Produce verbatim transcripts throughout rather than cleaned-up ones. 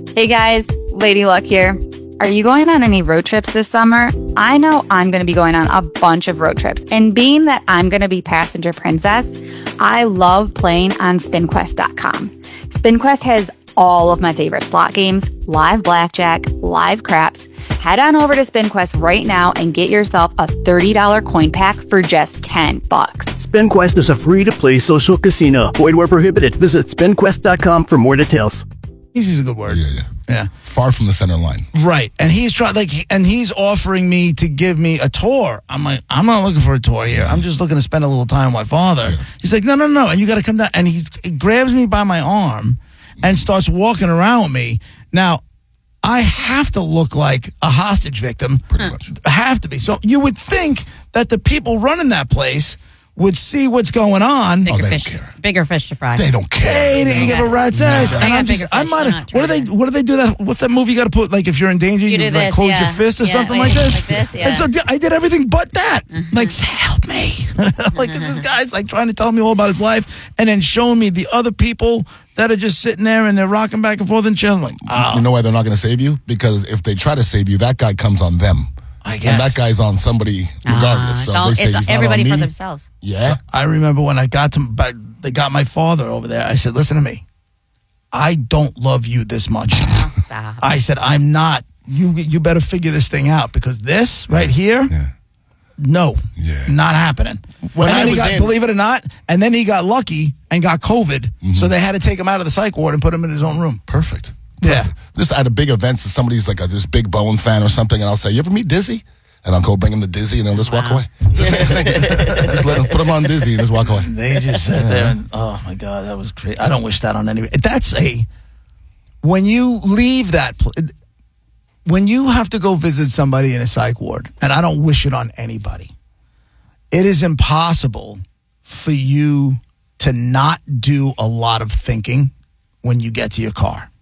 Hey guys, Lady Luck here. Are you going on any road trips this summer? I know I'm going to be going on a bunch of road trips, and being that I'm going to be passenger princess, I love playing on spin quest dot com. SpinQuest has all of my favorite slot games, live blackjack, live craps. Head on over to SpinQuest right now and get yourself a thirty dollars coin pack for just ten bucks. SpinQuest is a free-to-play social casino. Void where prohibited. Visit spin quest dot com for more details. Easy is a good word. Yeah, yeah. Yeah. Far from the center line. Right. And he's trying like and he's offering me to give me a tour. I'm like, I'm not looking for a tour here. I'm just looking to spend a little time with my father. Yeah. He's like, no, no, no. And you got to come down. And he, he grabs me by my arm and starts walking around with me. Now, I have to look like a hostage victim. Pretty huh. much. I have to be. So you would think that the people running that place would see what's going on. Bigger oh, they fish, don't care. Bigger fish to fry. They don't care. They didn't give a rat's ass. They And got I'm just, bigger I fish. might They're have, not what do they, trying what do they do that? What's that movie you got to put, like if you're in danger, you, You do like this, close yeah. your fist or Yeah, something yeah, like this? like this, yeah. And so I did everything but that. Mm-hmm. Like, help me. Like this guy's like trying to tell me all about his life and then showing me the other people that are just sitting there and they're rocking back and forth and chilling. Like, oh. You know why they're not going to save you? Because if they try to save you, that guy comes on them. I guess. And that guy's on somebody regardless. Uh, so they say it's he's everybody not on for me. themselves. Yeah. I remember when I got to, they got my father over there. I said, listen to me. I don't love you this much. Oh, stop. I said, I'm not. You you better figure this thing out because this right here, Yeah. no, Yeah. not happening. When and I then he was got, in- believe it or not, and then he got lucky and got COVID, Mm-hmm. so they had to take him out of the psych ward and put him in his own room. Perfect. Yeah. Perfect. Just at a big event, so somebody's like a this big Bone fan or something, and I'll say, "You ever meet Dizzy?" And I'll go bring him to Dizzy, and they'll just walk away. It's the same thing. Just let him put him on Dizzy and just walk away. They just sat there and, oh my God, that was great. I don't wish that on anybody. That's a, when you leave that, pl- when you have to go visit somebody in a psych ward, and I don't wish it on anybody, it is impossible for you to not do a lot of thinking when you get to your car.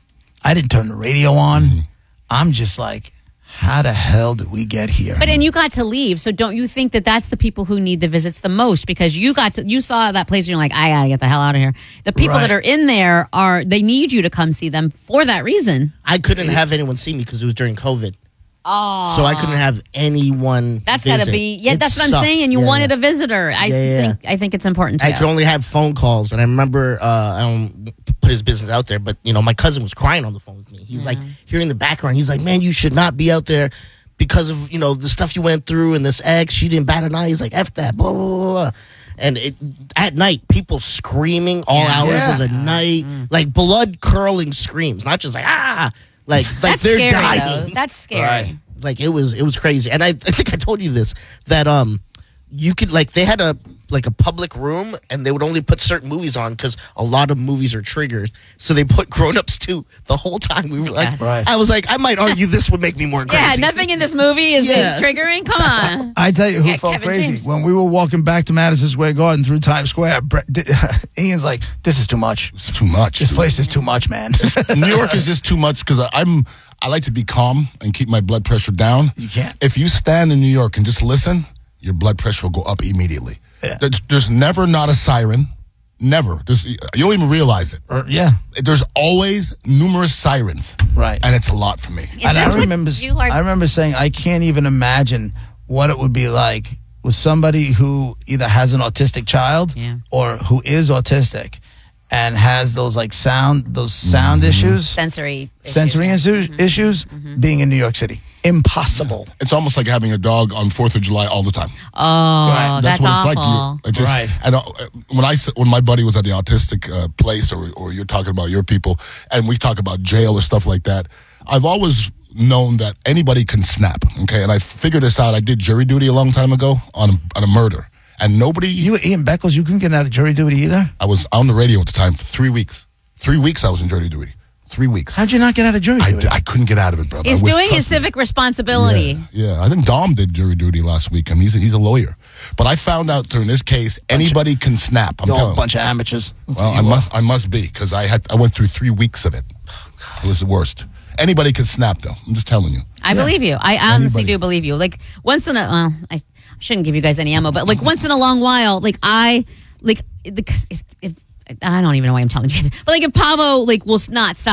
I didn't turn the radio on. Mm-hmm. I'm just like, how the hell did we get here? But and you got to leave, so don't you think that that's the people who need the visits the most? Because you got to, you saw that place and you're like, I gotta get the hell out of here. The people Right. that are in there are, they need you to come see them for that reason. I couldn't have anyone see me because it was during COVID. Oh, So I couldn't have anyone That's visit. gotta be, yeah, It that's what I'm sucked. saying. And you Yeah, wanted yeah. a visitor. I Yeah, just yeah. think, I think it's important to I you. could only have phone calls, and I remember uh, I don't put his business out there, but you know, my cousin was crying on the phone with me. He's like hearing the background. He's like, "Man, you should not be out there because of you know the stuff you went through and this ex. She didn't bat an eye." He's like, "F that," blah blah blah. blah. And it, at night, people screaming all Yeah. hours Yeah. of the night, like blood curling screams, not just like ah, like like That's they're scary, dying. though. That's scary. Right. Like it was it was crazy. And I, I think I told you this, that um you could like they had a like a public room and they would only put certain movies on because a lot of movies are triggered, so they put Grown Ups too the whole time. We were like, Right. I was like, I might argue this would make me more crazy. Yeah, nothing in this movie is, Yeah. is triggering. Come on. I tell you who Yeah, felt Kevin crazy James. when we were walking back to Madison Square Garden through Times Square. Brett, Ian's like, "This is too much. It's too much. This place is too much, man." New York is just too much because I'm. I like to be calm and keep my blood pressure down. You can't. If you stand in New York and just listen, your blood pressure will go up immediately. Yeah. There's, there's never not a siren. Never. There's, you don't even realize it. Or- yeah, There's always numerous sirens. Right. And it's a lot for me. Is and this I what remember, you are- I remember saying, I can't even imagine what it would be like with somebody who either has an autistic child Yeah. or who is autistic and has those like sound, those sound Mm-hmm. issues, Sensory. sensory issues. issues, issues being in New York City. Impossible. It's almost like having a dog on fourth of July all the time. Oh, Right. that's, what awful. it's like. You, I just, Right. And uh, when I s- when my buddy was at the autistic uh, place, or or you're talking about your people, and we talk about jail or stuff like that, I've always known that anybody can snap. Okay, and I figured this out. I did jury duty a long time ago on on a murder, and nobody. You were Ian Beckles, you couldn't get out of jury duty either? I was on the radio at the time for three weeks. Three weeks I was in jury duty. Three weeks. How'd you not get out of jury I, duty? I couldn't get out of it, brother. He's I wish- doing his trust me. civic responsibility. Yeah, yeah, I think Dom did jury duty last week. I mean, he's a, he's a lawyer. But I found out during this case, anybody can snap. I'm You're telling a you. bunch of amateurs. Well, I must I must be because I had I went through three weeks of it. It was the worst. Anybody can snap, though. I'm just telling you. I believe you. I honestly Anybody. do believe you. Like once in a, well, I shouldn't give you guys any ammo, but like once in a long while, like I, like, because if, if I don't even know why I'm telling you, but like if Pavo like will not stop.